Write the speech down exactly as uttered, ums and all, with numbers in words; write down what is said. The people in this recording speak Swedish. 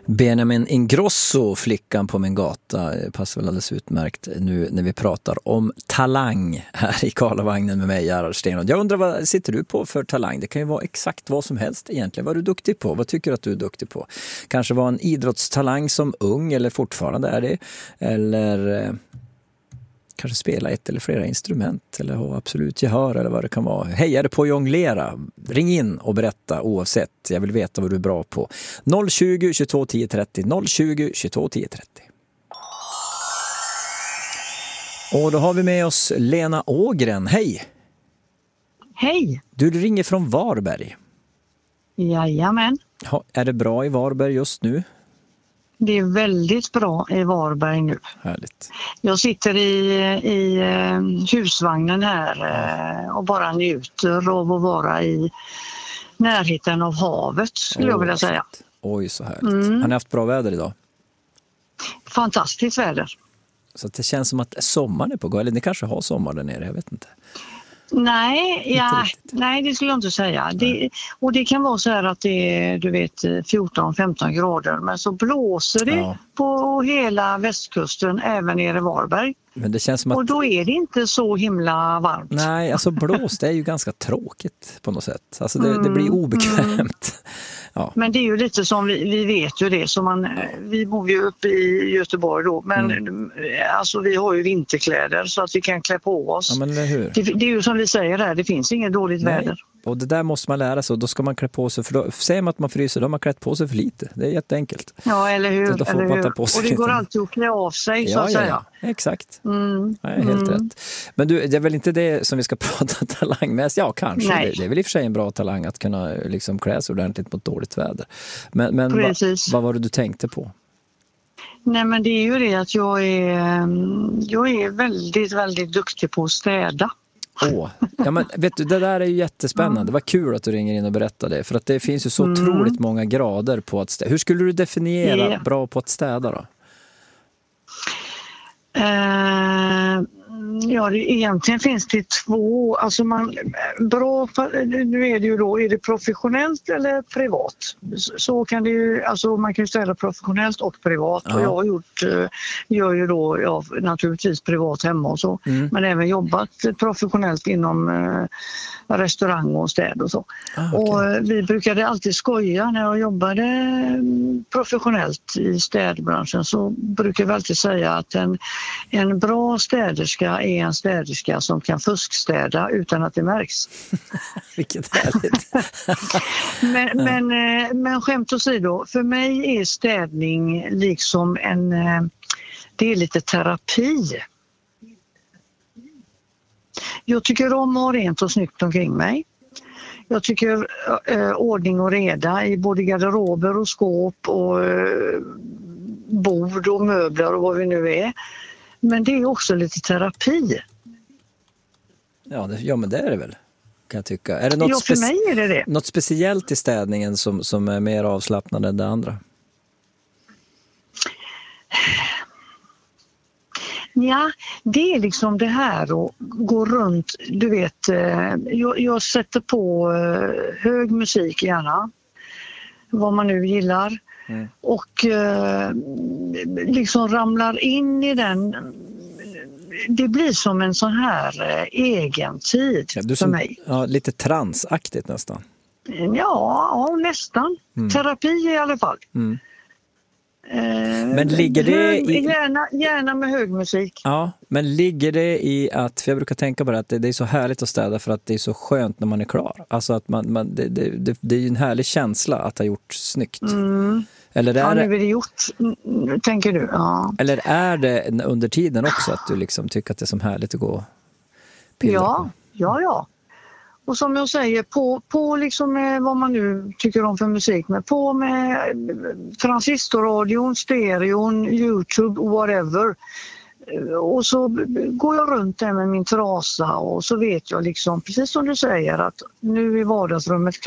Benjamin Ingrosso, Flickan på min gata, passar väl alldeles utmärkt nu när vi pratar om talang här i Karlavagnen med mig, Gerhard Stenlund. Jag undrar, vad sitter du på för talang? Det kan ju vara exakt vad som helst egentligen. Vad är du duktig på? Vad tycker du att du är duktig på? Kanske var en idrottstalang som ung, eller fortfarande är det. Eller eh, kanske spela ett eller flera instrument, eller ha absolut gehör, eller vad det kan vara. Hej, är det på att jonglera? Ring in och berätta oavsett. Jag vill veta vad du är bra på. noll tjugo, tjugotvå, tio trettio. noll tjugo, tjugotvå, tio trettio. Och då har vi med oss Lena Ågren. Hej! Hej! Du ringer från Varberg. Jajamän. Ja, är det bra i Varberg just nu? Det är väldigt bra i Varberg nu. Härligt. Jag sitter i, i husvagnen här och bara njuter av att vara i närheten av havet, skulle oh, jag vilja säga. Oj, så härligt. Mm. Har ni haft bra väder idag? Fantastiskt väder. Så det känns som att sommaren är på gång. Eller ni kanske har sommar där nere, jag vet inte. Nej, ja, nej, det skulle jag inte säga. Det, och det kan vara så här att det är, du vet, fjorton femton grader, men så blåser det ja. på hela västkusten, även nere i Varberg. Men det känns som att... Och då är det inte så himla varmt. Nej, alltså blåst är ju ganska tråkigt på något sätt. Alltså det, mm, det blir obekvämt. Mm. Ja. Men det är ju lite som vi, vi vet ju det. Så man, vi bor ju uppe i Göteborg då. Men mm. alltså, vi har ju vinterkläder så att vi kan klä på oss. Ja, men hur? Det, det är ju som vi säger där, det finns inget dåligt Nej. väder. Och det där måste man lära sig, och då ska man klä på sig, för då säger man att man fryser, då har man klätt på sig för lite. Det är jätteenkelt. Ja, eller hur? Då får eller man hur? ta på sig och det lite. går alltid att klä av sig, ja, så att ja, säga. Ja, exakt. Mm. Ja, helt mm. rätt. Men du, det är väl inte det som vi ska prata talangmässigt? Ja, kanske. Det, det är väl i och för sig en bra talang att kunna liksom klä sig ordentligt mot dåligt väder. Men, men va, vad var det du tänkte på? Nej, men det är ju det att jag är, jag är väldigt, väldigt duktig på att städa. Åh, ja, men vet du, det där är ju jättespännande. Det var kul att du ringer in och berättar det. För att det finns ju så mm. otroligt många grader på att städa. Hur skulle du definiera yeah. bra på att städa då? Uh, ja, det, egentligen finns det två. Alltså man, bra, nu är det ju då, är det professionellt eller privat? Så kan det ju, alltså man kan ju städa professionellt och privat. Ja. Och jag har gjort, gör ju då, ja, naturligtvis privat hemma och så. Mm. Men även jobbat professionellt inom uh, restaurang och städ och så. Ah, okay. Och vi brukade alltid skoja när jag jobbade professionellt i städbranschen, så brukar vi alltid säga att en, en bra städerska är en städerska som kan fuskstäda utan att det märks. Vilket härligt. men, men, men skämt åsido, för mig är städning liksom en, det är lite terapi. Jag tycker om att ha rent och snyggt omkring mig. Jag tycker eh, ordning och reda i både garderober och skåp och eh, bord och möbler och vad vi nu är. Men det är också lite terapi. Ja, det, ja men det är det väl, kan jag tycka. Är det något, ja, för speci- mig är det det. något speciellt i städningen som, som är mer avslappnad än det andra? Ja, det är liksom det här att gå runt, du vet, jag, jag sätter på hög musik gärna, vad man nu gillar, mm. och eh, liksom ramlar in i den, det blir som en sån här egen tid ja, för som, mig. Ja, lite transaktigt nästan. Ja, ja nästan. Mm. Terapi i alla fall. Mm. Men ligger det i... Gärna, gärna med hög musik. Ja, men ligger det i att, för jag brukar tänka på det, att det, det är så härligt att städa för att det är så skönt när man är klar. Alltså att man, man, det, det, det, det är ju en härlig känsla att ha gjort snyggt. Mm. Eller är ja, det... nu är det gjort, tänker du. Ja. Eller är det under tiden också att du liksom tycker att det är så härligt att gå och pilla ja, på? Ja, ja. Och som jag säger, på, på liksom vad man nu tycker om för musik, med på med transistorradion, stereon, YouTube, whatever. Och så går jag runt där med min trasa och så vet jag liksom, precis som du säger, att nu är vardagsrummet klart.